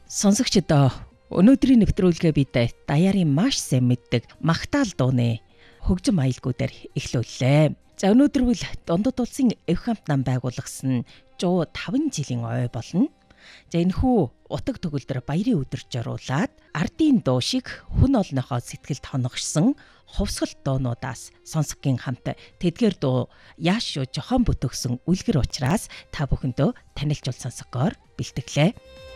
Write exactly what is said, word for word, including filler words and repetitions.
Сонсогчдоо өнөөдрийн нэвтрүүлгээ бид даяарын маш сайн мэддэг магтаал дууны хөгжим аялгуудаар эхлүүллээ. За өнөөдөр бол Дундад улсын эв хамт нам байгуулсан жуу таван жилийн ой болно. За энэхүү утаг төгөлдөр баярын өдөр зориулаад ардын дуу шиг хүн олнохоо сэтгэлд хоногшсон хувьсгал дуунуудаас сонсогийн хамт тэдгээр дуу яаш шүү жохон бүтөгсөн үлгэр учраас та бүхэндөө танилцуул сонсогоор бэлтгэлээ.